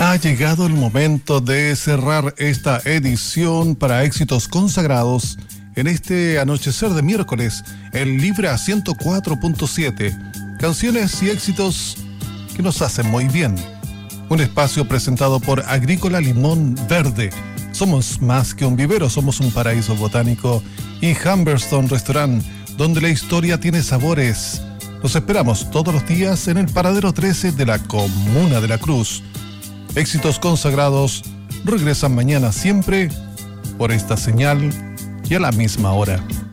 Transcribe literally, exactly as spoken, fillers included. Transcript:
Ha llegado el momento de cerrar esta edición para éxitos consagrados en este anochecer de miércoles, en Libra ciento cuatro punto siete. Canciones y éxitos que nos hacen muy bien. Un espacio presentado por Agrícola Limón Verde. Somos más que un vivero, somos un paraíso botánico. Y Humberstone Restaurant, donde la historia tiene sabores. Los esperamos todos los días en el paradero trece de la Comuna de la Cruz. Éxitos consagrados regresan mañana siempre por esta señal y a la misma hora.